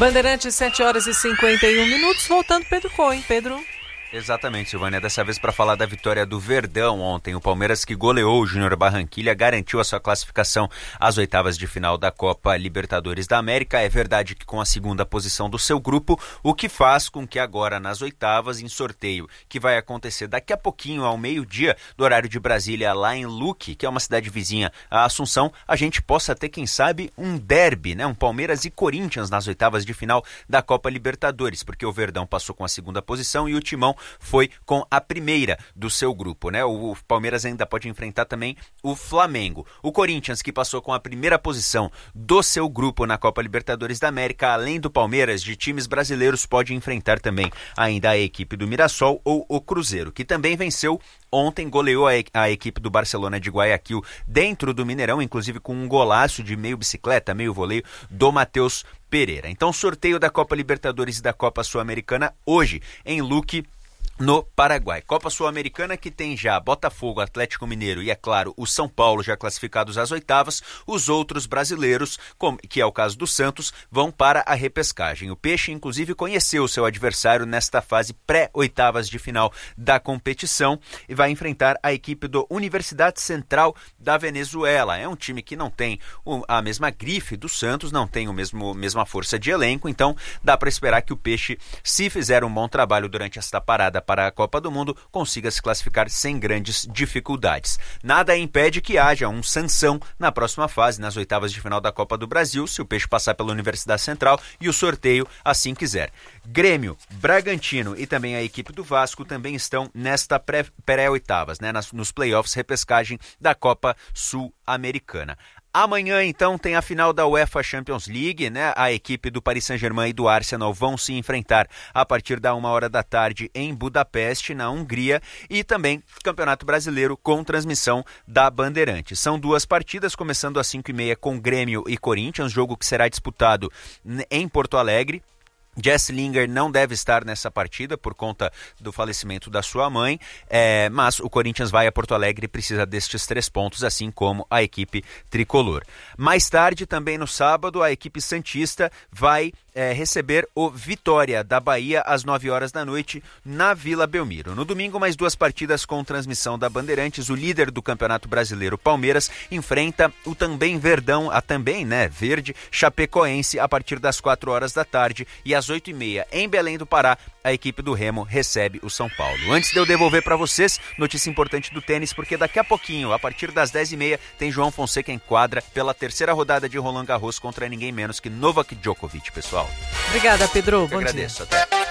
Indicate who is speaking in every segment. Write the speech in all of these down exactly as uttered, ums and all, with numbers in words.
Speaker 1: Bandeirantes, sete horas e cinquenta e um minutos, voltando Pedro Cohen. Pedro...
Speaker 2: Exatamente, Silvânia, dessa vez para falar da vitória do Verdão ontem. O Palmeiras, que goleou o Júnior Barranquilla, garantiu a sua classificação às oitavas de final da Copa Libertadores da América. É verdade que com a segunda posição do seu grupo, o que faz com que agora nas oitavas, em sorteio que vai acontecer daqui a pouquinho ao meio-dia do horário de Brasília, lá em Luque, que é uma cidade vizinha à Assunção, a gente possa ter, quem sabe, um derby, né? Um Palmeiras e Corinthians nas oitavas de final da Copa Libertadores, porque o Verdão passou com a segunda posição e o Timão foi com a primeira do seu grupo, né? O Palmeiras ainda pode enfrentar também o Flamengo. O Corinthians, que passou com a primeira posição do seu grupo na Copa Libertadores da América, além do Palmeiras, de times brasileiros, pode enfrentar também ainda a equipe do Mirassol ou o Cruzeiro, que também venceu ontem, goleou a, a equipe do Barcelona de Guayaquil dentro do Mineirão, inclusive com um golaço de meio bicicleta, meio voleio do Matheus Pereira. Então, sorteio da Copa Libertadores e da Copa Sul-Americana hoje em Luque, no Paraguai. Copa Sul-Americana, que tem já Botafogo, Atlético Mineiro e, é claro, o São Paulo já classificados às oitavas. Os outros brasileiros, como, que é o caso do Santos, vão para a repescagem. O Peixe, inclusive, conheceu o seu adversário nesta fase pré-oitavas de final da competição e vai enfrentar a equipe do Universidade Central da Venezuela. É um time que não tem a mesma grife do Santos, não tem a mesma força de elenco, então dá para esperar que o Peixe, se fizer um bom trabalho durante esta parada para a Copa do Mundo, consiga se classificar sem grandes dificuldades. Nada impede que haja um sanção na próxima fase, nas oitavas de final da Copa do Brasil, se o Peixe passar pela Universidade Central e o sorteio assim quiser. Grêmio, Bragantino e também a equipe do Vasco também estão nesta pré, pré-oitavas, né, nas, nos playoffs, repescagem da Copa Sul-Americana. Amanhã, então, tem a final da UEFA Champions League, né? A equipe do Paris Saint-Germain e do Arsenal vão se enfrentar a partir da uma hora da tarde em Budapeste, na Hungria, e também Campeonato Brasileiro com transmissão da Bandeirantes. São duas partidas, começando às cinco e meia com Grêmio e Corinthians, jogo que será disputado em Porto Alegre. Jess Linger não deve estar nessa partida por conta do falecimento da sua mãe, é, mas o Corinthians vai a Porto Alegre e precisa destes três pontos, assim como a equipe tricolor. Mais tarde, também no sábado, a equipe santista vai é, receber o Vitória da Bahia às nove horas da noite na Vila Belmiro. No domingo, mais duas partidas com transmissão da Bandeirantes. O líder do Campeonato Brasileiro, Palmeiras, enfrenta o também Verdão, a também, né, verde, Chapecoense, a partir das quatro horas da tarde, e às oito e meia, em Belém do Pará, a equipe do Remo recebe o São Paulo. Antes de eu devolver para vocês, notícia importante do tênis, porque daqui a pouquinho, a partir das dez e meia, tem João Fonseca em quadra pela terceira rodada de Roland Garros contra ninguém menos que Novak Djokovic, pessoal.
Speaker 1: Obrigada, Pedro.
Speaker 2: Eu
Speaker 1: Bom
Speaker 2: agradeço.
Speaker 1: dia.
Speaker 2: Até.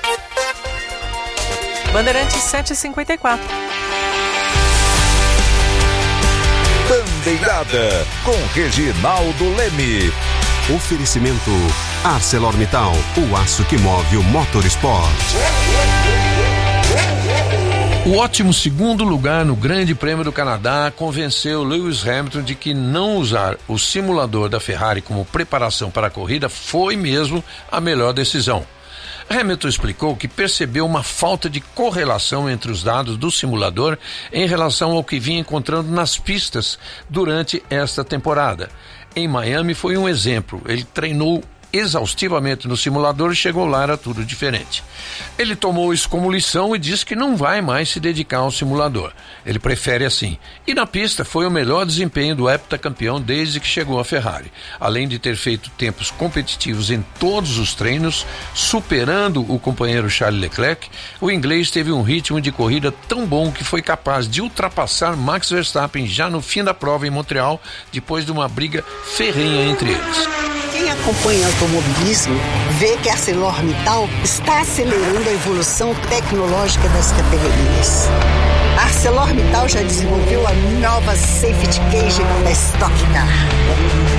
Speaker 1: Bandeirantes, sete e cinquenta e quatro.
Speaker 3: Bandeirada com Reginaldo Leme. Oferecimento ArcelorMittal, o aço que move o motorsport.
Speaker 4: O ótimo segundo lugar no Grande Prêmio do Canadá convenceu Lewis Hamilton de que não usar o simulador da Ferrari como preparação para a corrida foi mesmo a melhor decisão. Hamilton explicou que percebeu uma falta de correlação entre os dados do simulador em relação ao que vinha encontrando nas pistas durante esta temporada. Em Miami foi um exemplo, ele treinou exaustivamente no simulador e chegou lá, era tudo diferente. Ele tomou isso como lição e disse que não vai mais se dedicar ao simulador. Ele prefere assim. E na pista foi o melhor desempenho do heptacampeão desde que chegou à Ferrari. Além de ter feito tempos competitivos em todos os treinos, superando o companheiro Charles Leclerc, o inglês teve um ritmo de corrida tão bom que foi capaz de ultrapassar Max Verstappen já no fim da prova em Montreal, depois de uma briga ferrenha entre eles.
Speaker 5: Quem acompanha automobilismo vê que a ArcelorMittal está acelerando a evolução tecnológica das categorias. A ArcelorMittal já desenvolveu a nova Safety Cage da Stock Car.